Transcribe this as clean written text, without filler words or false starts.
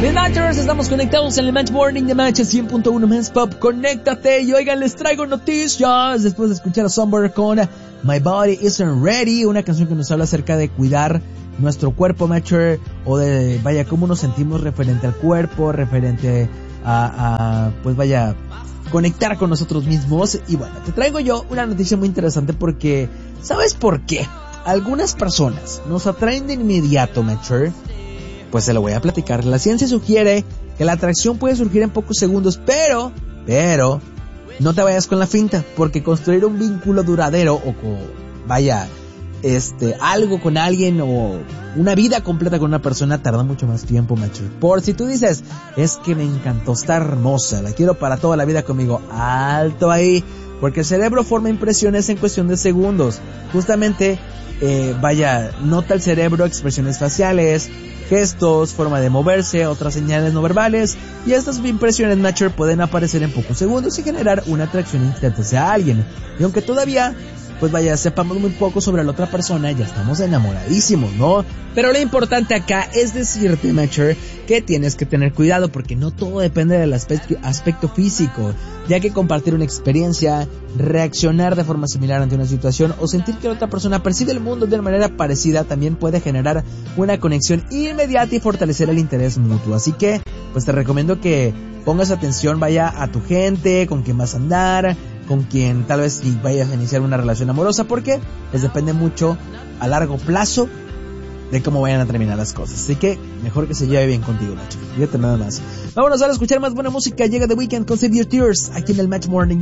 Midnighters, estamos conectados en el Match Morning de Match 100.1 Men's Pop. Conéctate y oigan, les traigo noticias después de escuchar a Somewhere con My Body Isn't Ready, una canción que nos habla acerca de cuidar nuestro cuerpo, Matcher, o de, vaya, cómo nos sentimos referente al cuerpo, referente pues vaya, conectar con nosotros mismos. Y bueno, te traigo yo una noticia muy interesante porque, ¿sabes por qué? Algunas personas nos atraen de inmediato, Matcher. Pues se lo voy a platicar. La ciencia sugiere que la atracción puede surgir en pocos segundos, pero no te vayas con la finta, porque construir un vínculo duradero o algo con alguien o una vida completa con una persona tarda mucho más tiempo, macho. Por si tú dices, es que me encantó, está hermosa, la quiero para toda la vida conmigo, alto ahí, porque el cerebro forma impresiones en cuestión de segundos. Justamente, nota el cerebro expresiones faciales, gestos, forma de moverse, otras señales no verbales, y estas impresiones, Matcher, pueden aparecer en pocos segundos y generar una atracción instante hacia alguien. Y aunque todavía, sepamos muy poco sobre la otra persona, ya estamos enamoradísimos, ¿no? Pero lo importante acá es decirte, Matcher, que tienes que tener cuidado porque no todo depende del aspecto físico, ya que compartir una experiencia, reaccionar de forma similar ante una situación o sentir que la otra persona percibe el mundo de una manera parecida también puede generar una conexión inmediata y fortalecer el interés mutuo. Así que, pues te recomiendo que pongas atención, a tu gente, con quien vas a andar, con quien tal vez si vayas a iniciar una relación amorosa, porque pues depende mucho a largo plazo de cómo vayan a terminar las cosas. Así que mejor que se lleve bien contigo, Nacho. Fíjate nada más. Vámonos ahora a escuchar más buena música. Llega The Weeknd con Save Your Tears aquí en el Match Morning.